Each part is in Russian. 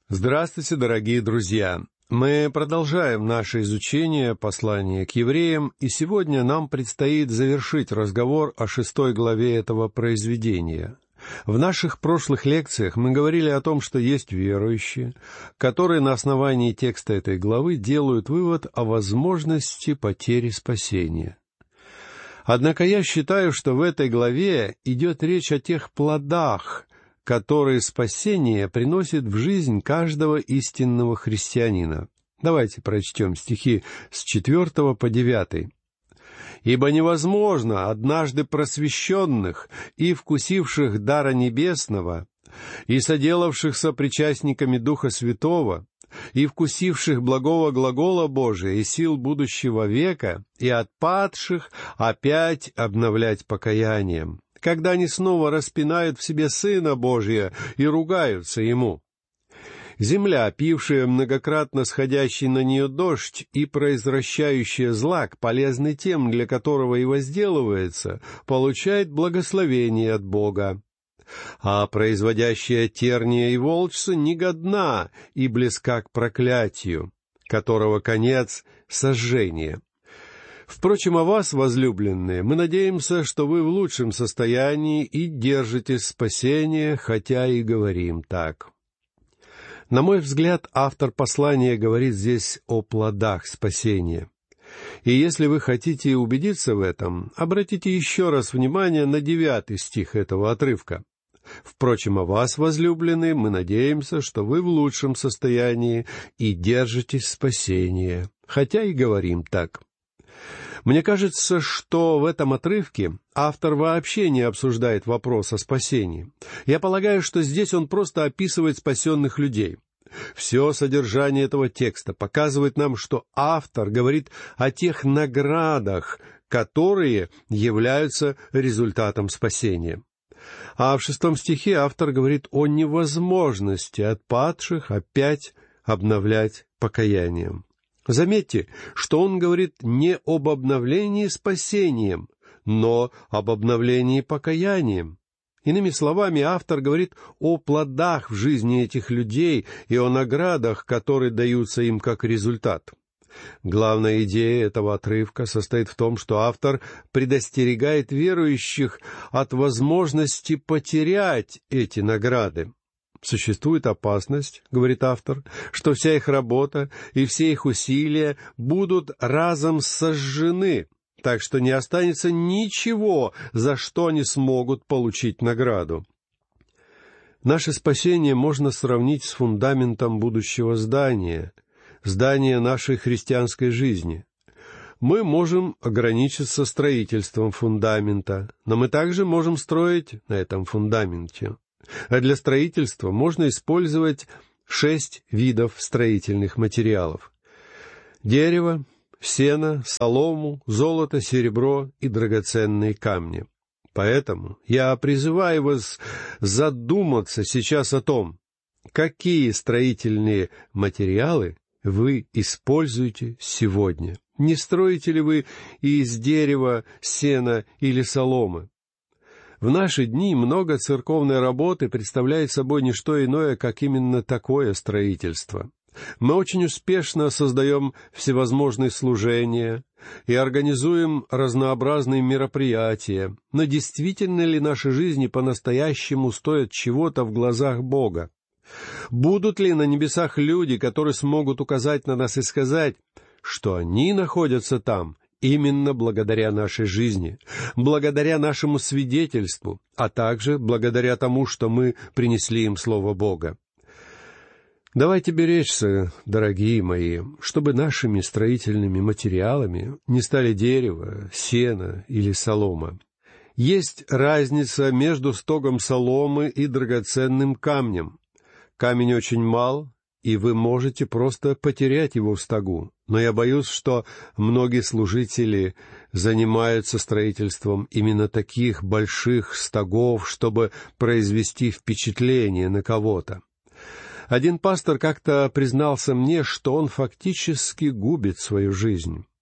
Здравствуйте, дорогие друзья! Мы продолжаем наше изучение послания к евреям, и сегодня нам предстоит завершить разговор о 6 главе этого произведения. В наших прошлых лекциях мы говорили о том, что есть верующие, которые на основании текста этой главы делают вывод о возможности потери спасения. Однако я считаю, что в этой главе идет речь о тех плодах, которые спасение приносит в жизнь каждого истинного христианина. Давайте прочтем стихи с 4 по 9. «Ибо невозможно однажды просвещенных и вкусивших дара небесного, и соделавшихся причастниками Духа Святого, и вкусивших благого глагола Божия и сил будущего века, и отпадших опять обновлять покаянием, когда они снова распинают в себе Сына Божия и ругаются Ему. Земля, пившая многократно сходящий на нее дождь и произвращающая злак, полезный тем, для которого и возделывается, получает благословение от Бога. А производящая терния и волчца негодна и близка к проклятию, которого конец — сожжение. Впрочем, о вас, возлюбленные, мы надеемся, что вы в лучшем состоянии и держитесь спасения, хотя и говорим так». На мой взгляд, автор послания говорит здесь о плодах спасения. И если вы хотите убедиться в этом, обратите еще раз внимание на 9 стих этого отрывка. «Впрочем, о вас, возлюбленные, мы надеемся, что вы в лучшем состоянии и держитесь спасения, хотя и говорим так». Мне кажется, что в этом отрывке автор вообще не обсуждает вопрос о спасении. Я полагаю, что здесь он просто описывает спасенных людей. Все содержание этого текста показывает нам, что автор говорит о тех наградах, которые являются результатом спасения. А в 6 стихе автор говорит о невозможности отпадших опять обновлять покаянием. Заметьте, что он говорит не об обновлении спасением, но об обновлении покаянием. Иными словами, автор говорит о плодах в жизни этих людей и о наградах, которые даются им как результат. Главная идея этого отрывка состоит в том, что автор предостерегает верующих от возможности потерять эти награды. «Существует опасность, — говорит автор, — что вся их работа и все их усилия будут разом сожжены, так что не останется ничего, за что они смогут получить награду». Наше спасение можно сравнить с фундаментом будущего здания нашей христианской жизни. Мы можем ограничиться строительством фундамента, но мы также можем строить на этом фундаменте. А для строительства можно использовать 6 видов строительных материалов: дерево, сено, солому, золото, серебро и драгоценные камни. Поэтому я призываю вас задуматься сейчас о том, какие строительные материалы вы используете сегодня. Не строите ли вы из дерева, сена или соломы? В наши дни много церковной работы представляет собой не что иное, как именно такое строительство. Мы очень успешно создаем всевозможные служения и организуем разнообразные мероприятия, но действительно ли наши жизни по-настоящему стоят чего-то в глазах Бога? Будут ли на небесах люди, которые смогут указать на нас и сказать, что они находятся там именно благодаря нашей жизни, благодаря нашему свидетельству, а также благодаря тому, что мы принесли им Слово Бога? Давайте беречься, дорогие мои, чтобы нашими строительными материалами не стали дерево, сено или солома. Есть разница между стогом соломы и драгоценным камнем. Камень очень мал, и вы можете просто потерять его в стогу. Но я боюсь, что многие служители занимаются строительством именно таких больших стогов, чтобы произвести впечатление на кого-то. Один пастор как-то признался мне, что он фактически губит свою жизнь.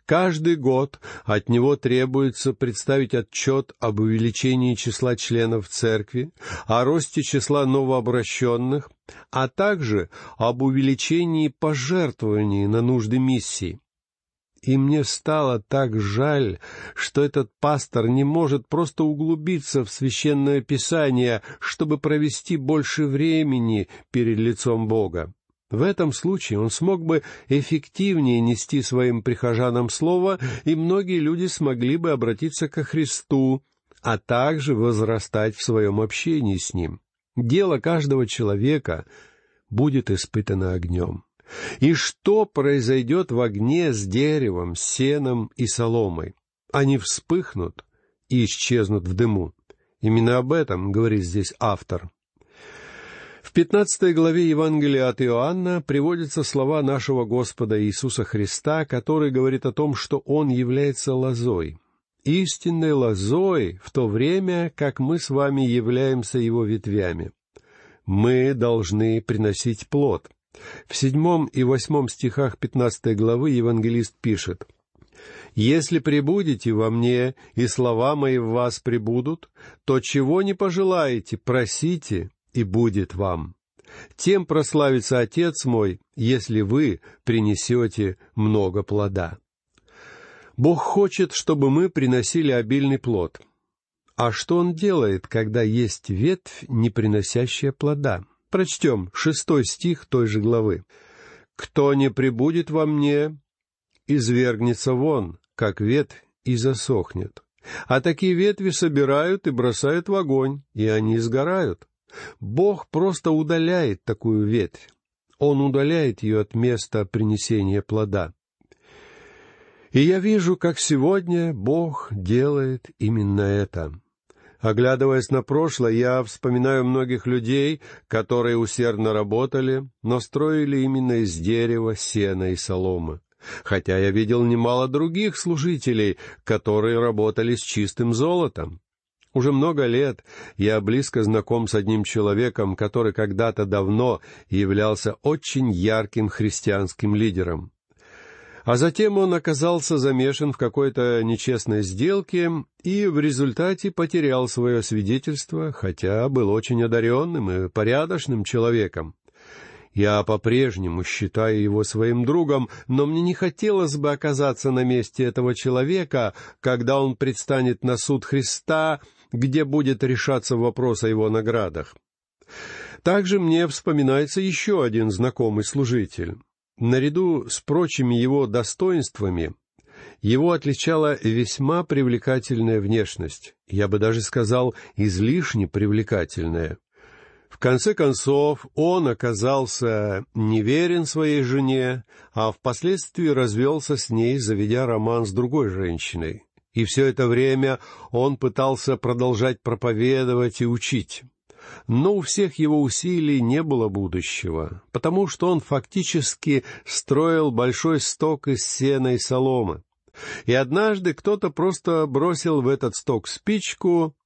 Каждый год от него требуется представить отчет об увеличении числа членов церкви, о росте числа новообращенных, а также об увеличении пожертвований на нужды миссии. И мне стало так жаль, что этот пастор не может просто углубиться в Священное Писание, чтобы провести больше времени перед лицом Бога. В этом случае он смог бы эффективнее нести своим прихожанам Слово, и многие люди смогли бы обратиться ко Христу, а также возрастать в своем общении с Ним. Дело каждого человека будет испытано огнем. И что произойдет в огне с деревом, сеном и соломой? Они вспыхнут и исчезнут в дыму. Именно об этом говорит здесь автор. В 15 главе Евангелия от Иоанна приводятся слова нашего Господа Иисуса Христа, который говорит о том, что Он является лозой. Истинной лозой, в то время, как мы с вами являемся Его ветвями. Мы должны приносить плод. В 7 и 8 стихах 15 главы евангелист пишет: «Если пребудете во мне, и слова мои в вас пребудут, то чего не пожелаете, просите, и будет вам. Тем прославится Отец мой, если вы принесете много плода». Бог хочет, чтобы мы приносили обильный плод. А что Он делает, когда есть ветвь, не приносящая плода? Прочтем 6 стих той же главы. «Кто не пребудет во мне, извергнется вон, как ветвь, и засохнет. А такие ветви собирают и бросают в огонь, и они сгорают». Бог просто удаляет такую ветвь. Он удаляет ее от места принесения плода. И я вижу, как сегодня Бог делает именно это. Оглядываясь на прошлое, я вспоминаю многих людей, которые усердно работали, но строили именно из дерева, сена и соломы. Хотя я видел немало других служителей, которые работали с чистым золотом. Уже много лет я близко знаком с одним человеком, который когда-то давно являлся очень ярким христианским лидером. А затем он оказался замешан в какой-то нечестной сделке и в результате потерял свое свидетельство, хотя был очень одаренным и порядочным человеком. Я по-прежнему считаю его своим другом, но мне не хотелось бы оказаться на месте этого человека, когда он предстанет на суд Христа, где будет решаться вопрос о его наградах. Также мне вспоминается еще один знакомый служитель. Наряду с прочими его достоинствами, его отличала весьма привлекательная внешность, я бы даже сказал, излишне привлекательная. В конце концов, он оказался неверен своей жене, а впоследствии развелся с ней, заведя роман с другой женщиной. И все это время он пытался продолжать проповедовать и учить. Но у всех его усилий не было будущего, потому что он фактически строил большой сток из сена и соломы. И однажды кто-то просто бросил в этот сток спичку,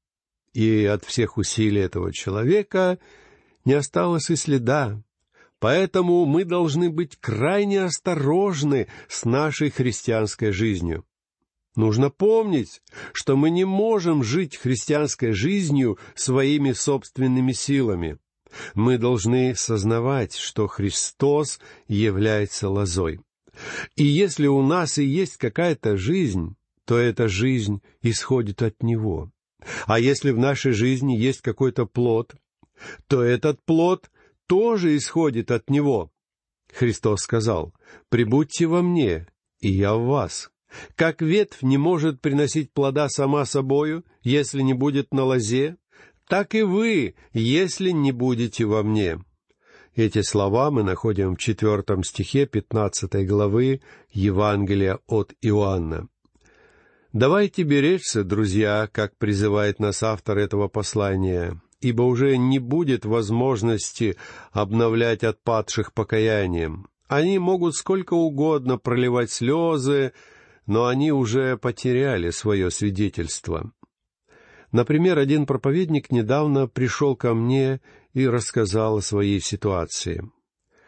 и от всех усилий этого человека не осталось и следа. Поэтому мы должны быть крайне осторожны с нашей христианской жизнью. Нужно помнить, что мы не можем жить христианской жизнью своими собственными силами. Мы должны сознавать, что Христос является лозой. И если у нас и есть какая-то жизнь, то эта жизнь исходит от Него. А если в нашей жизни есть какой-то плод, то этот плод тоже исходит от Него. Христос сказал: «Пребудьте во мне, и я в вас». Как ветвь не может приносить плода сама собою, если не будет на лозе, так и вы, если не будете во мне». Эти слова мы находим в 4 стихе 15 главы Евангелия от Иоанна. Давайте беречься, друзья, как призывает нас автор этого послания, ибо уже не будет возможности обновлять отпадших покаянием. Они могут сколько угодно проливать слезы, но они уже потеряли свое свидетельство. Например, один проповедник недавно пришел ко мне и рассказал о своей ситуации.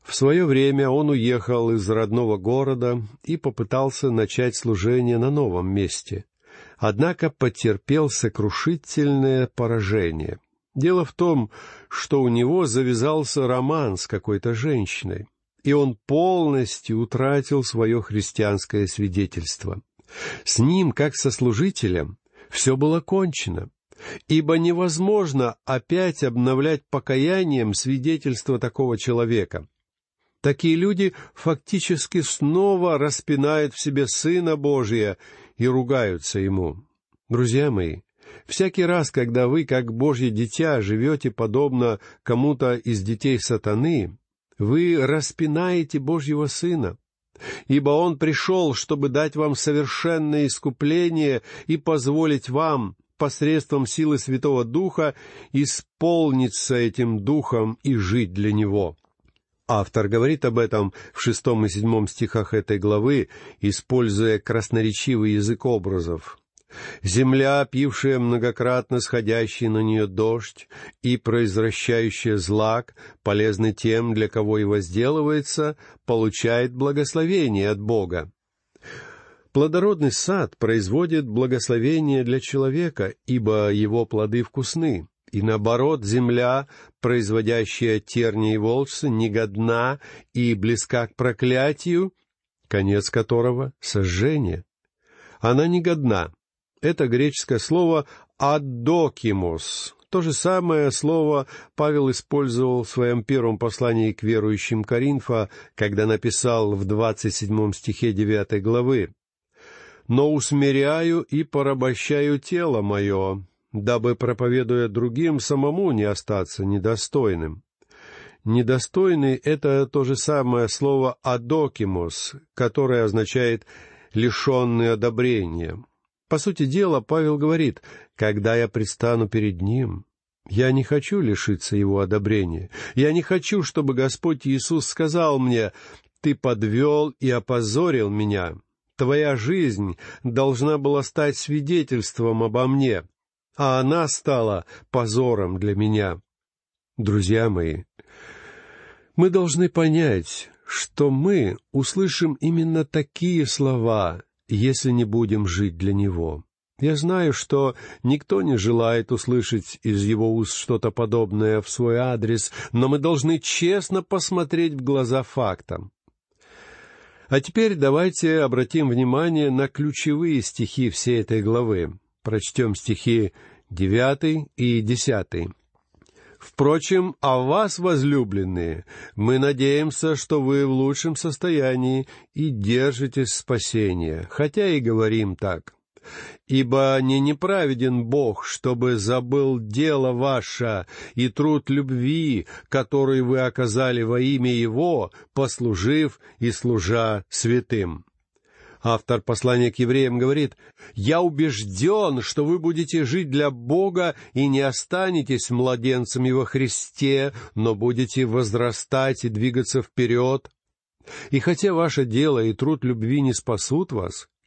В свое время он уехал из родного города и попытался начать служение на новом месте, однако потерпел сокрушительное поражение. Дело в том, что у него завязался роман с какой-то женщиной, и он полностью утратил свое христианское свидетельство. С ним, как со служителем, все было кончено, ибо невозможно опять обновлять покаянием свидетельство такого человека. Такие люди фактически снова распинают в себе Сына Божия и ругаются Ему. Друзья мои, всякий раз, когда вы, как Божье дитя, живете подобно кому-то из детей сатаны, вы распинаете Божьего Сына, ибо Он пришел, чтобы дать вам совершенное искупление и позволить вам посредством силы Святого Духа исполниться этим Духом и жить для Него. Автор говорит об этом в 6 и 7 стихах этой главы, используя красноречивый язык образов. «Земля, пившая многократно сходящий на нее дождь и произвращающая злак, полезный тем, для кого и возделывается, получает благословение от Бога». Плодородный сад производит благословение для человека, ибо его плоды вкусны. И наоборот, земля, производящая терни и волчцы, негодна и близка к проклятию, конец которого — сожжение. Она негодна. Это греческое слово «адокимос». То же самое слово Павел использовал в своем первом послании к верующим Коринфа, когда написал в 27 стихе 9 главы: «Но усмиряю и порабощаю тело мое, дабы, проповедуя другим, самому не остаться недостойным». Недостойный — это то же самое слово «адокимос», которое означает «лишенный одобрения». По сути дела, Павел говорит: «Когда я предстану перед Ним, я не хочу лишиться Его одобрения. Я не хочу, чтобы Господь Иисус сказал мне: „Ты подвел и опозорил меня. Твоя жизнь должна была стать свидетельством обо мне, а она стала позором для меня». Друзья мои, мы должны понять, что мы услышим именно такие слова, если не будем жить для Него. Я знаю, что никто не желает услышать из его уст что-то подобное в свой адрес, но мы должны честно посмотреть в глаза фактам. А теперь давайте обратим внимание на ключевые стихи всей этой главы. Прочтем стихи 9 и 10. «Впрочем, о вас, возлюбленные, мы надеемся, что вы в лучшем состоянии и держитесь спасения, хотя и говорим так. Ибо не неправеден Бог, чтобы забыл дело ваше и труд любви, который вы оказали во имя Его, послужив и служа святым». Автор послания к евреям говорит: «Я убежден, что вы будете жить для Бога и не останетесь младенцами во Христе, но будете возрастать и двигаться вперед. И хотя ваше дело и труд любви не спасут вас,